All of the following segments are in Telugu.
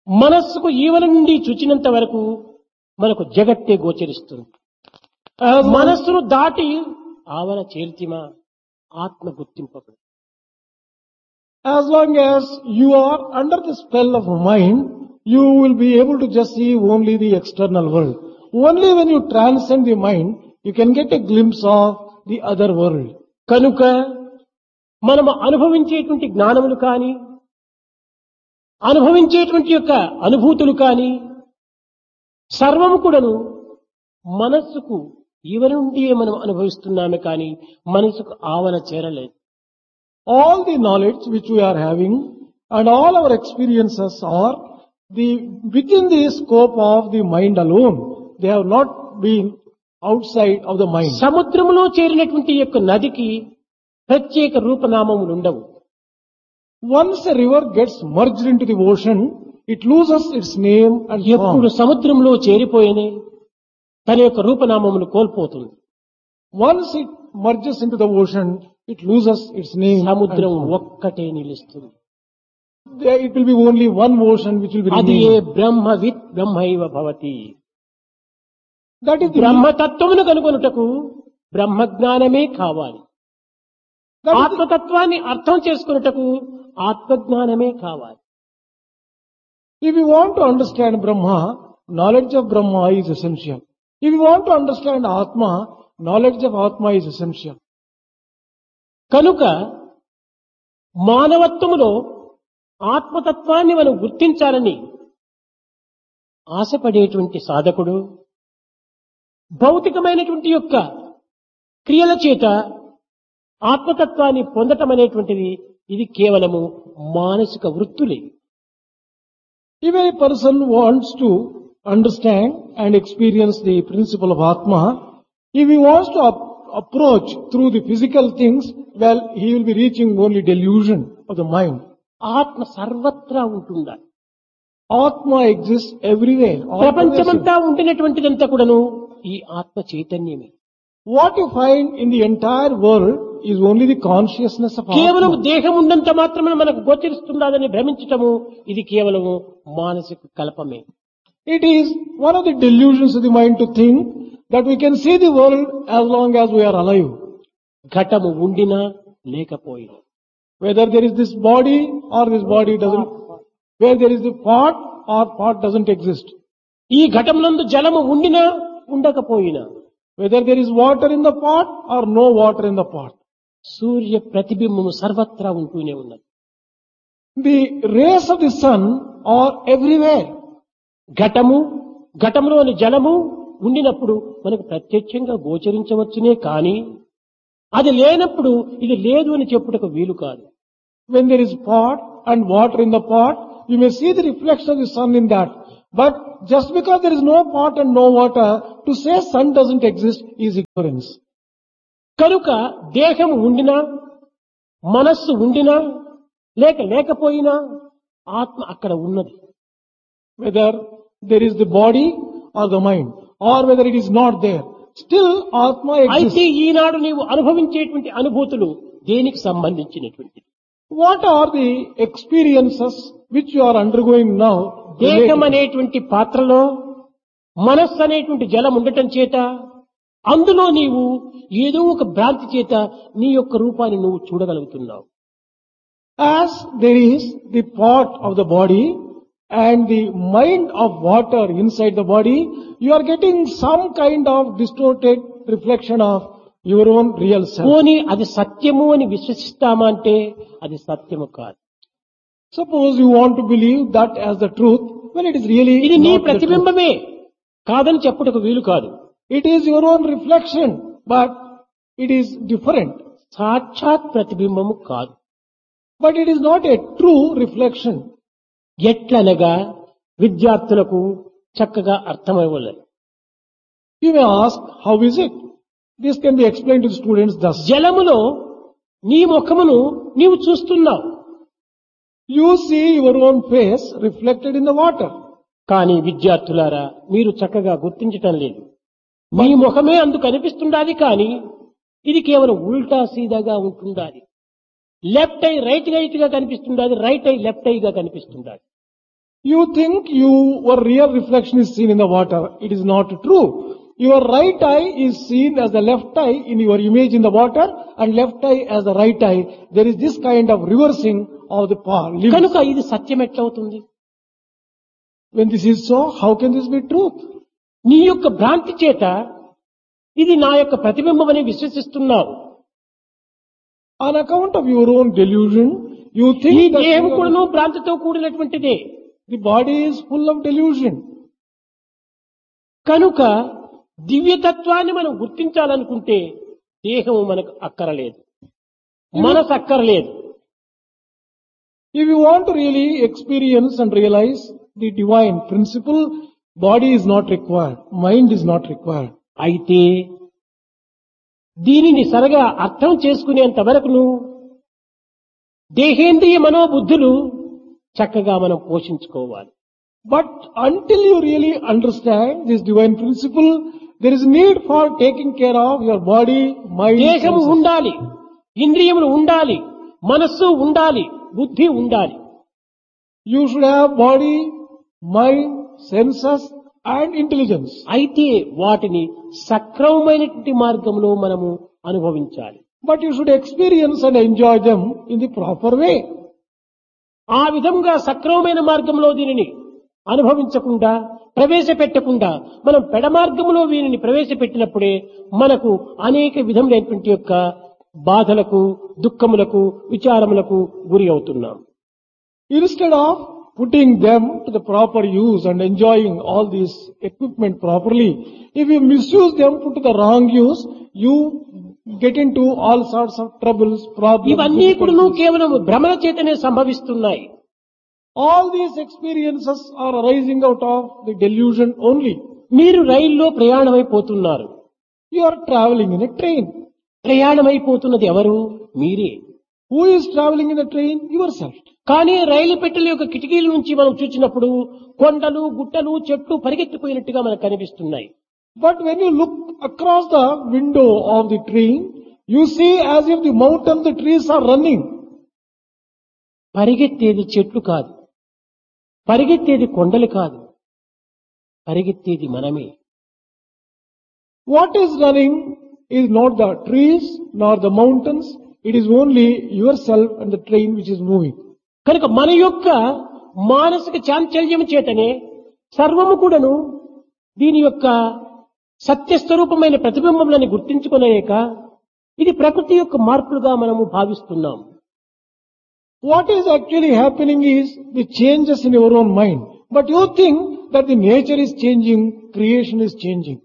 మనస్సుకు ఈవల నుండి చూచినంత వరకు మనకు జగత్తే గోచరిస్తుంది. As long, మనస్సును దాటి ఆవల చేర్చిమా ఆత్మ గుర్తింపబడు. as long as you are under the spell of mind, you will be able to just see only the external world. Only when you transcend the mind, you can get a glimpse of the other world. కనుక మనము అనుభవించేటువంటి జ్ఞానములు కానీ అనుభవించేటువంటి యొక్క అనుభూతులు కానీ సర్వము కూడాను మనస్సుకు ఈవల నుండి మనం అనుభవిస్తున్నామే కానీ మనసుకు ఆవల చేరలేదు. All the knowledge which we are having and all our experiences are within the scope of the mind alone. They have not been outside of the mind. సముద్రములో చేరినటువంటి యొక్క నదికి ప్రత్యేక రూపనామములు ఉండవు. Once a river gets merged into the ocean, it loses its name and ఎప్పుడు form. సముద్రంలో చేరిపోయినే తన యొక్క రూపనామములు కోల్పోతుంది. Once it merges into the ocean, it loses its name and సముద్రం form. ఒక్కటే నిలుస్తుంది. It will be only one ocean which will be అది ఏ remain. బ్రహ్మవిత్ బ్రహ్మైవ Bhavati. That is the బ్రహ్మతత్వమును కనుగొనుటకు బ్రహ్మజ్ఞానమే కావాలి. that is the- ఆత్మతత్వాన్ని అర్థం చేసుకున్నటకు ఆత్మజ్ఞానమే కావాలి. If you want to understand Brahma, knowledge of Brahma is essential. If you want to understand Atma, knowledge of Atma is essential. కనుక మానవత్వములో ఆత్మతత్వాన్ని మనం గుర్తించాలని ఆశపడేటువంటి సాధకుడు భౌతికమైనటువంటి యొక్క క్రియల చేత ఆత్మతత్వాన్ని పొందటం అనేటువంటిది ఇది కేవలము మానసిక వృత్తులే. If a person wants to understand and experience the principle of Atma, if he wants to approach through the physical things, well, he will be reaching only delusion of the mind. ఆత్మ సర్వత్రా ఉంటుందా? Atma exists everywhere. all pervasive. ప్రపంచమంతా ఉండినటువంటిదంతా కూడాను ఈ ఆత్మ చైతన్యమే. What you find in the entire world is only the consciousness of కేవలం Atma. దేహం ఉన్నంత మాత్రమే మనకు గోచరిస్తుందని భ్రమించటము ఇది కేవలము మానసిక కల్పమే. It is one of the delusions of the mind to think that we can see the world as long as we are alive. ఘటము ఉండినా లేకపోయినా Whether there is this body or this body doesn't, where there is the pot or pot doesn't exist. ఈ ఘటమునందు జలము ఉండినా ఉండకపోయినా Whether there is water in the pot or no water in the pot. సూర్య ప్రతిబింబము సర్వత్రా ఉంటూనే ఉన్నది. The rays of the sun are everywhere. ఘటములోని జలము ఉండినప్పుడు మనకు ప్రత్యక్షంగా గోచరించవచ్చునే కానీ అది లేనప్పుడు ఇది లేదు అని చెప్పుటకు వీలు కాదు. When there is pot and water in the pot, you may see the reflection of the sun in that. But just because there is no pot and no water, to say sun doesn't exist is ignorance. కనుక దేహం ఉండినా మనస్సు ఉండినా లేకపోయినా ఆత్మ అక్కడ ఉన్నది. Whether there is the body or the mind, or whether it is not there, still Atma అయితే exists. ఈనాడు నీవు అనుభవించేటువంటి అనుభూతులు దేనికి సంబంధించినటువంటి? What are the experiences which you are undergoing now? దేహం అనేటువంటి పాత్రలో మనస్సు అనేటువంటి జలం ఉండటం చేత అందులో నీవు ఏదో ఒక భ్రాంతి చేత నీ యొక్క రూపాన్ని నువ్వు చూడగలుగుతున్నావు. As there is the pot of the body and the mind of water inside the body, you are getting some kind of distorted reflection of your own real self. పోనీ అది సత్యము అని విశ్వసిస్తామా అంటే అది సత్యము కాదు. Suppose you want to believe that as the truth, when it is really ఇది నీ not the truth. ప్రతిబింబమే కాదని చెప్పుటకు వీలు కాదు. It is your own reflection, but it is different. సాక్షాత్ ప్రతిబింబము కాదు. But it is not a true reflection. ఎట్లనగా విద్యార్థులకు చక్కగా అర్థమవ్వలేదు. You may ask, how is it? This can be explained to the students thus. జలములో నీ ముఖమును నీవు చూస్తున్నావు, You see your own face reflected in the water. కానీ విద్యార్థులారా మీరు చక్కగా గుర్తించటం లేదు. మీ ముఖమే అందుకు కనిపిస్తుండాది కానీ ఇది కేవలం ఉల్టా సీదాగా ఉంటుండాది. లెఫ్ట్ ఐ రైట్ గా కనిపిస్తుండాది, right I left ఐగా కనిపిస్తుండాది. You think your real reflection is seen in the water. It is not true. Your right eye is seen as the left eye in your image in the water and left eye as the right eye. There is this kind of reversing of the limbs. కనుక ఇది సత్యం ఎట్లవుతుంది? When this is so, how can this be truth? నీ యొక్క భ్రాంతి చేత ఇది నా యొక్క ప్రతిబింబం అని విశ్వసిస్తున్నావు. On account of your own delusion, you ఈ think that దేహం కూడాను భ్రాంతితో కూడినటువంటిదే. the body is full of delusion. కనుక దివ్యతత్వాన్ని మనం గుర్తించాలనుకుంటే దేహము మనకు అక్కరలేదు, మనసు అక్కరలేదు. If you want to really experience and realize the divine principle, body is not required, mind is not required. అయితే దీనిని సరిగా అర్థం చేసుకునేంత వరకును దేహేంద్రియ మనోబుద్ధులు చక్కగా మనం పోషించుకోవాలి. But until you really understand this divine principle, there is need for taking care of your body, mind, దేహము senses. ఉండాలి, ఇంద్రియములు ఉండాలి, మనస్సు ఉండాలి, బుద్ధి ఉండాలి. You should have body, mind, senses and intelligence. అయితే వాటిని సక్రమమైనటువంటి మార్గంలో మనము అనుభవించాలి. But you should experience and enjoy them in the proper way. ఆ విధంగా సక్రమమైన మార్గంలో దీనిని అనుభవించకుండా ప్రవేశపెట్టకుండా మనం పెడమార్గంలో వీరిని ప్రవేశపెట్టినప్పుడే మనకు అనేక విధములైనటువంటి యొక్క బాధలకు, దుఃఖములకు, విచారములకు గురి అవుతున్నాం. Instead of putting them to the proper use and enjoying all this equipment properly, if you misuse them, put to the wrong use, you get into all sorts of troubles, problems. ఇవన్నీ కూడా difficulties. కేవలం భ్రమల చేతనే సంభవిస్తున్నాయి. All these experiences are arising out of the delusion only. మీరు రైల్లో ప్రయాణమైపోతున్నారు. You are traveling in a train. ప్రయాణమైపోతున్నది ఎవరు? మీరే. Who is traveling in the train? Yourself. కానీ రైలు పెట్టెల యొక్క కిటికీల నుంచి మనం చూసినప్పుడు కొండలు, గుట్టలు, చెట్లు పరిగెత్తిపోయినట్టుగా మనకు కనిపిస్తున్నాయి. But when you look across the window of the train, you see as if the mountains, the trees are running. పరిగెత్తేది చెట్లు కాదు, పరిగెత్తేది కొండలు కాదు, పరిగెత్తేది మనమే. What is running is not the trees nor the mountains. It is only yourself and the train which is moving. కనుక మన యొక్క మానసిక చాంచల్యం చేతనే సర్వము కూడాను దీని యొక్క సత్యస్వరూపమైన ప్రతిబింబములను గుర్తించుకోలేక ఇది ప్రకృతి యొక్క మార్పులుగా మనము భావిస్తున్నాం. What is actually happening is the changes in your own mind. But you think that the nature is changing, creation is changing.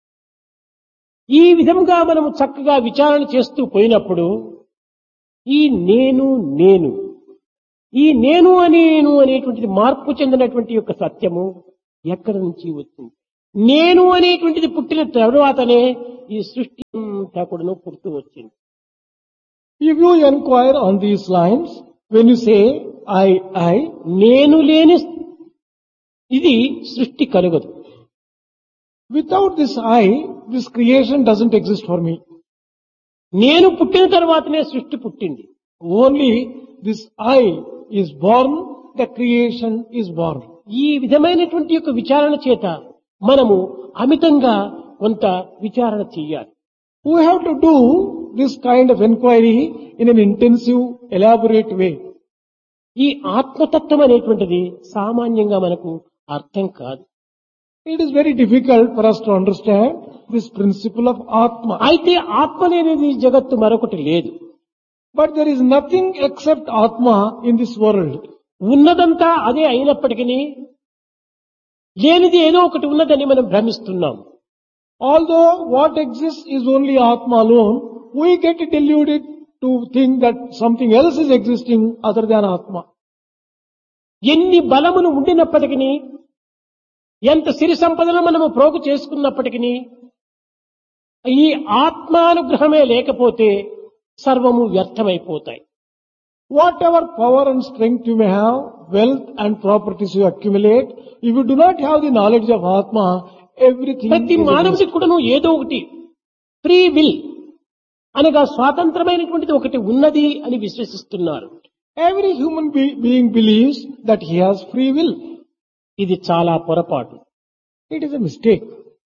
ఈ విధంగా మనము చక్కగా విచారణ చేస్తూ పోయినప్పుడు ఈ నేను నేను ఈ నేను అనేటువంటిది మార్పు చెందినటువంటి యొక్క సత్యము ఎక్కడి నుంచి వచ్చింది? నేను అనేటువంటిది పుట్టిన తర్వాతనే ఈ సృష్టి అంతా కూడాను పుడుతూ వచ్చింది. If you inquire on these lines, when you say I, నేను లేని ఇది సృష్టి కలుగదు. without this I, this creation doesn't exist for me. నేను పుట్టిన తర్వాతనే సృష్టి పుట్టింది. Only this I is born, the creation is born. ఈ విధమైనటువంటి యొక్క విచారణ చేత మనము అమితంగా కొంత విచారణ చెయ్యాలి. We have to do this kind of inquiry in an intensive, elaborate way. ఈ ఆత్మతత్వం అనేటువంటిది సామాన్యంగా మనకు అర్థం కాదు. It is very difficult for us to understand this principle of Atma. అయితే ఆత్మ లేనిది జగత్తు మరొకటి లేదు. But there is nothing except Atma in this world. ఉన్నదంతా అదే అయినప్పటికీ లేనిది ఏదో ఒకటి ఉన్నదని మనం భ్రమిస్తున్నాం. Although what exists is only Atma alone, we get deluded to think that something else is existing other than Atma. ఎన్ని బలములు ఉండినప్పటికీ ఎంత సిరి సంపదను మనము ప్రోగు చేసుకున్నప్పటికీ ఈ ఆత్మానుగ్రహమే లేకపోతే సర్వము వ్యర్థమైపోతాయి. Whatever power and strength you may have, wealth and properties you accumulate, if you do not have the knowledge of Atma, everything ప్రతి is మానవుడికి కూడాను ఏదో ఒకటి ఫ్రీ విల్ అనగా స్వాతంత్రమైనటువంటిది ఒకటి ఉన్నది అని విశ్వసిస్తున్నారు. Every human being believes that he has free will. ఇది చాలా పొరపాటు. It is a mistake.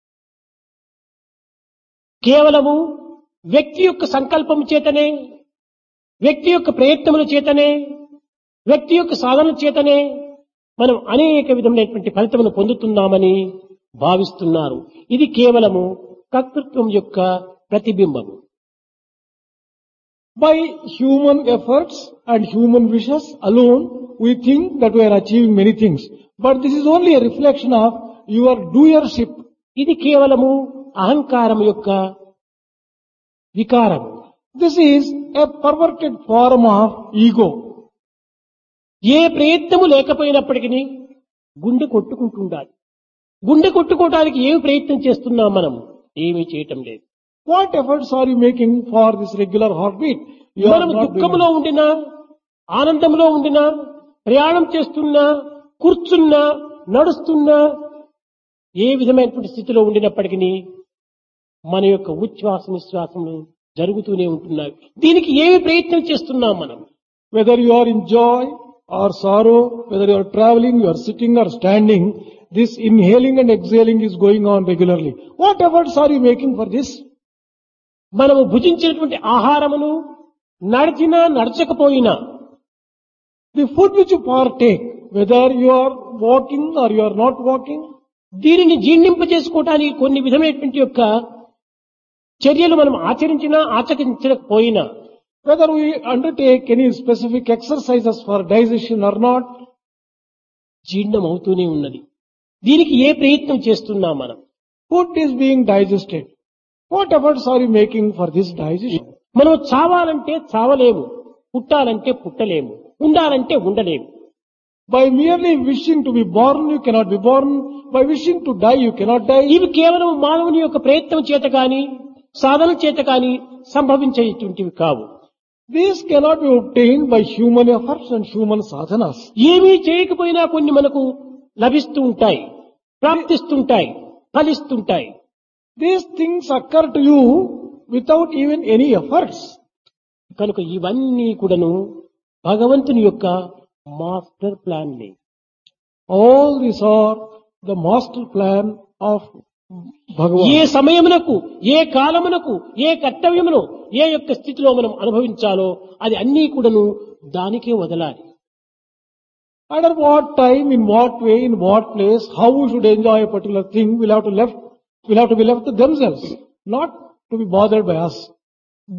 కేవలము వ్యక్తి యొక్క సంకల్పము చేతనే, వ్యక్తి యొక్క ప్రయత్నముల చేతనే, వ్యక్తి యొక్క సాధన చేతనే మనం అనేక విధమైనటువంటి ఫలితమును పొందుతున్నామని భావిస్తున్నారు. ఇది కేవలము కర్తృత్వం యొక్క ప్రతిబింబము. By human efforts and human wishes alone, we think that we are achieving many things. But this is only a reflection of your doership. ఇది కేవలము అహంకారం యొక్క వికారము. This is a perverted form of ego. ఏ ప్రయత్నము లేకపోయినప్పటికీ గుండె కొట్టుకుంటుండాలి. గుండె కొట్టుకోవడానికి ఏమి ప్రయత్నం చేస్తున్నాం మనం? ఏమీ చేయటం లేదు. What efforts are you making for this regular heartbeat? You are మనం not doing దుఃఖంలో it. ఉండినా, ఆనందంలో ఉండినా, ప్రయాణం చేస్తున్నా, కూర్చున్నా, నడుస్తున్నా, ఏ విధమైనటువంటి స్థితిలో ఉండినప్పటికీ మన యొక్క ఉచ్ఛ్వాస నిశ్వాసములు జరుగుతూనే ఉంటున్నాయి. దీనికి ఏమి ప్రయత్నం చేస్తున్నాం మనం? Whether you are in joy or sorrow, whether you are traveling, you are sitting or standing, this inhaling and exhaling is going on regularly. What efforts are you making for this? మనము భుజించినటువంటి ఆహారమును నడిచినా నడచకపోయినా, The food which you partake, whether you are walking or you are not walking, దీనిని జీర్ణింపజేసుకోవడానికి కొన్ని విధమైనటువంటి యొక్క చర్యలు మనం ఆచరించినా ఆచరించకపోయినా, whether we undertake any specific exercises for digestion or not, జీర్ణం అవుతూనే ఉన్నది. దీనికి ఏ ప్రయత్నం చేస్తున్నాం మనం? food is being digested. What efforts are you making for this digestion? మనం చావాలంటే చావలేము, పుట్టాలంటే పుట్టలేము, ఉండాలంటే ఉండలేము. By merely wishing to be born, you cannot be born. By wishing to die, you cannot die. ఇవి కేవలం మానవుని యొక్క ప్రయత్నం చేత కాని, సాధన చేత కాని సంభవించేటువంటివి కావు. These cannot be obtained by human efforts and human sadhanas. ఏమీ చేయకపోయినా కొన్ని మనకు లభిస్తూ ఉంటాయి, ప్రాప్తిస్తుంటాయి, ఫలిస్తుంటాయి. These things occur to you without even any efforts. కనుక ఇవన్నీ కూడాను భగవంతుని యొక్క master ప్లాన్లే. All these are the master plan of Bhagavan. ఏ సమయమునకు, ఏ కాలమునకు, ఏ కర్తవ్యమును, ఏ యొక్క స్థితిలో మనం అనుభవించాలో అది అన్నీ కూడాను దానికే వదలాలి. Under what time, in what way, in what place, how we should enjoy a particular thing will have to be left to themselves, not to be bothered by us.